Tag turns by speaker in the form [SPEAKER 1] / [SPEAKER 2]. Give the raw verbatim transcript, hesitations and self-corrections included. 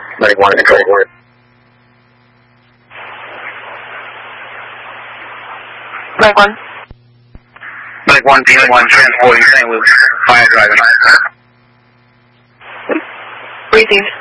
[SPEAKER 1] Medic one, control word.
[SPEAKER 2] Medic one.
[SPEAKER 1] Medic one, P one, transporting Saint Luke, fire driving.
[SPEAKER 2] Received.